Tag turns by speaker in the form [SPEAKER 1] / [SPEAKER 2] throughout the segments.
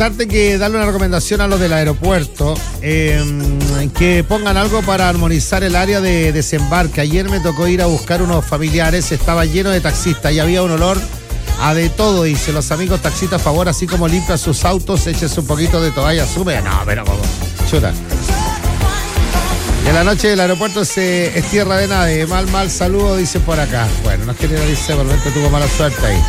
[SPEAKER 1] comentarte que darle una recomendación a los del aeropuerto, que pongan algo para armonizar el área de desembarque. Ayer me tocó ir a buscar unos familiares, estaba lleno de taxistas y había un olor a de todo. Dice, los amigos taxistas, a favor, así como limpian sus autos, échese un poquito de toalla húmeda. No, pero como, chuta. Y en la noche del aeropuerto es tierra de nadie. Mal saludo, dice por acá. Bueno, no quiere decir, por lo menos tuvo mala suerte ahí.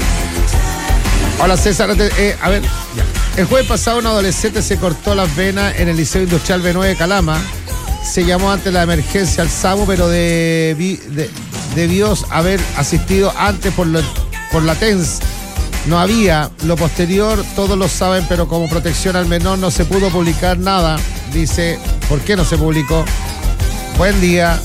[SPEAKER 1] Hola César, a ver, ya. El jueves pasado un adolescente se cortó las venas en el Liceo Industrial B9 Calama. Se llamó ante la emergencia al SAMU, pero debió haber asistido antes por la TENS. No había. Lo posterior, todos lo saben, pero como protección al menor no se pudo publicar nada. Dice, ¿por qué no se publicó? Buen día.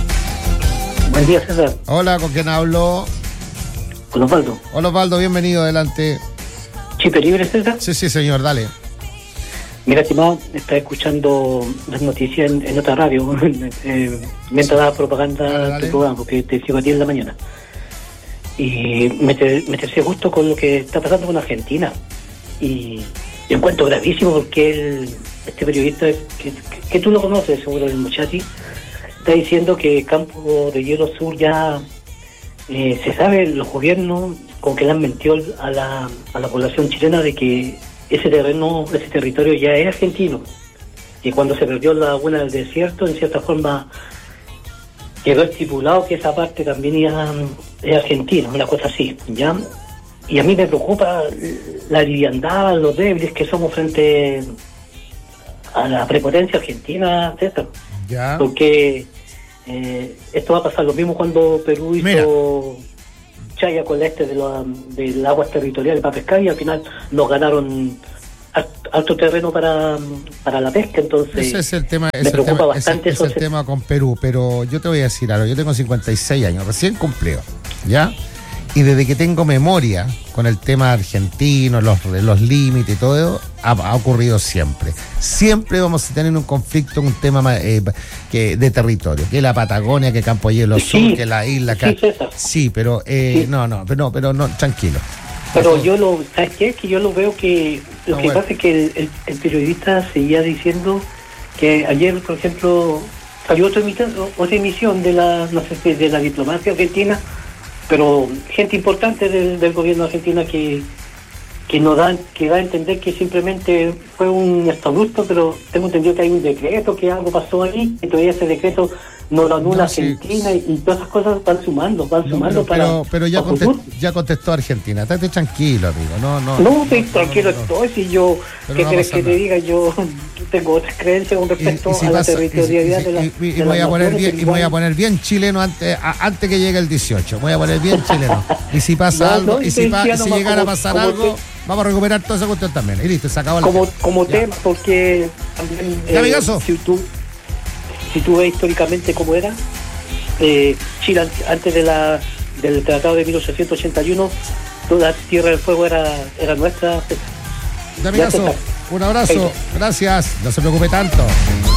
[SPEAKER 2] Buen día, César.
[SPEAKER 1] Hola, ¿con quién hablo?
[SPEAKER 2] Con Osvaldo.
[SPEAKER 1] Hola Osvaldo, bienvenido, adelante.
[SPEAKER 2] ¿Chip libre, César?
[SPEAKER 1] Sí, señor, dale.
[SPEAKER 2] Mira, estimado, estaba escuchando las noticias en otra radio, mientras daba propaganda de tu programa, porque te sigo a ti en la mañana. Y me tercé justo con lo que está pasando con Argentina. Y yo encuentro gravísimo porque este periodista, que tú lo conoces, seguro, el Muchati, está diciendo que Campo de Hielo Sur ya... se sabe, los gobiernos con que le han mentido a la población chilena de que ese territorio ya es argentino. Y cuando se perdió la laguna del desierto, en cierta forma quedó estipulado que esa parte también es argentina, una cosa así, ¿ya? Y a mí me preocupa la liviandad, los débiles que somos frente a la prepotencia argentina, César.
[SPEAKER 1] Ya.
[SPEAKER 2] Porque esto va a pasar lo mismo cuando Perú hizo chaya con la del aguas territoriales para pescar, y al final nos ganaron alto terreno para la pesca. Entonces
[SPEAKER 1] ese es el tema,
[SPEAKER 2] me preocupa bastante
[SPEAKER 1] ese es el tema con Perú. Pero yo te voy a decir algo, yo tengo 56 años, recién cumplido, ¿ya? Y desde que tengo memoria con el tema argentino, los límites y todo eso, ha ocurrido siempre. Siempre vamos a tener un conflicto, un tema de territorio, que la Patagonia, que Campo Hielo Sur, que la isla. Sí, pero pero no, tranquilo.
[SPEAKER 2] Pero ¿sabes qué? Que yo lo veo que pasa es que el periodista seguía diciendo que ayer, por ejemplo, salió otra emisión de la diplomacia argentina, pero gente importante del gobierno argentino que da a entender que simplemente fue un exabrupto, pero tengo entendido que hay un decreto, que algo pasó ahí, y todavía ese decreto no lo anula Argentina, y todas esas cosas van sumando
[SPEAKER 1] pero ya contestó Argentina. Estate tranquilo, amigo.
[SPEAKER 2] No, tranquilo estoy. Si yo, ¿qué quieres que te diga? Yo tengo otras creencias con respecto a la territorialidad de la
[SPEAKER 1] y voy a poner bien chileno antes que llegue el 18. Voy a poner bien chileno. Y si pasa algo, si llegara a pasar algo, vamos a recuperar toda esa cuestión también. Y listo, se acabó el
[SPEAKER 2] como tema, porque también si tú ves históricamente cómo era, Chile antes del Tratado de 1881, toda Tierra del Fuego era nuestra.
[SPEAKER 1] Un abrazo, gracias, no se preocupe tanto.